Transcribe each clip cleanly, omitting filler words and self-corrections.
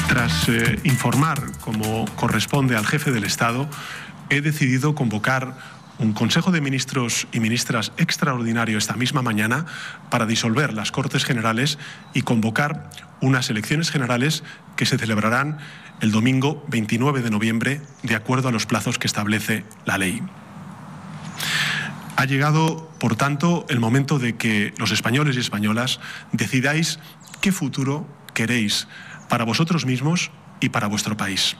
Tras informar, como corresponde al jefe del Estado, he decidido convocar un Consejo de Ministros y Ministras extraordinario esta misma mañana para disolver las Cortes Generales y convocar unas elecciones generales que se celebrarán el domingo 29 de noviembre, de acuerdo a los plazos que establece la ley. Ha llegado, por tanto, el momento de que los españoles y españolas decidáis qué futuro queréis para vosotros mismos y para vuestro país.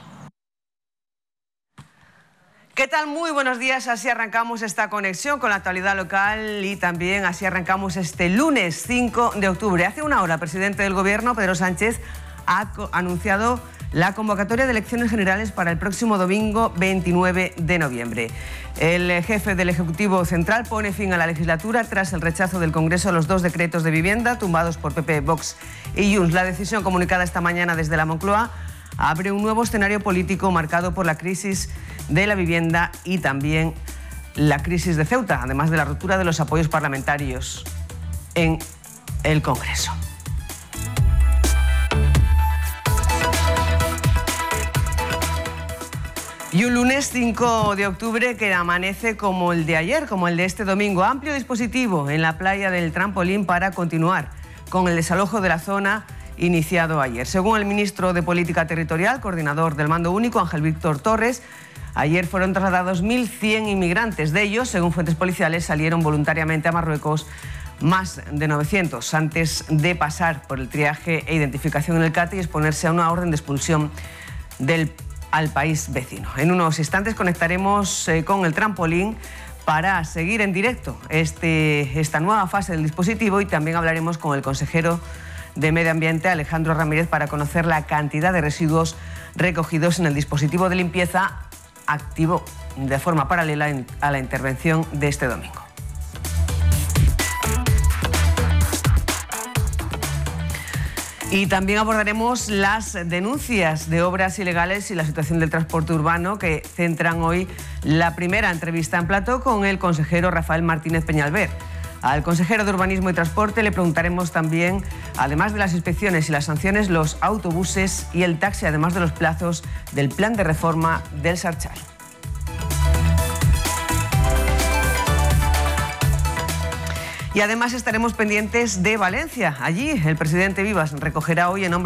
¿Qué tal? Muy buenos días. Así arrancamos esta conexión con la actualidad local y también así arrancamos este lunes 5 de octubre. Hace una hora, el presidente del Gobierno, Pedro Sánchez, ha anunciado la convocatoria de elecciones generales para el próximo domingo 29 de noviembre. El jefe del Ejecutivo Central pone fin a la legislatura tras el rechazo del Congreso a los 2 decretos de vivienda tumbados por PP, Vox y Junts. La decisión comunicada esta mañana desde la Moncloa abre un nuevo escenario político marcado por la crisis de la vivienda y también la crisis de Ceuta, además de la ruptura de los apoyos parlamentarios en el Congreso. Y un lunes 5 de octubre que amanece como el de ayer, como el de este domingo. Amplio dispositivo en la playa del Trampolín para continuar con el desalojo de la zona iniciado ayer. Según el ministro de Política Territorial, coordinador del Mando Único, Ángel Víctor Torres, ayer fueron trasladados 1.100 inmigrantes. De ellos, según fuentes policiales, salieron voluntariamente a Marruecos más de 900 antes de pasar por el triaje e identificación en el CAT y exponerse a una orden de expulsión al país vecino. En unos instantes conectaremos con el Trampolín para seguir en directo esta nueva fase del dispositivo y también hablaremos con el consejero de Medio Ambiente, Alejandro Ramírez, para conocer la cantidad de residuos recogidos en el dispositivo de limpieza activo de forma paralela a la intervención de este domingo. Y también abordaremos las denuncias de obras ilegales y la situación del transporte urbano que centran hoy la primera entrevista en plató con el consejero Rafael Martínez Peñalver. Al consejero de Urbanismo y Transporte le preguntaremos también, además de las inspecciones y las sanciones, los autobuses y el taxi, además de los plazos del plan de reforma del Sarchal. Y además estaremos pendientes de Valencia. Allí el presidente Vivas recogerá hoy en nombre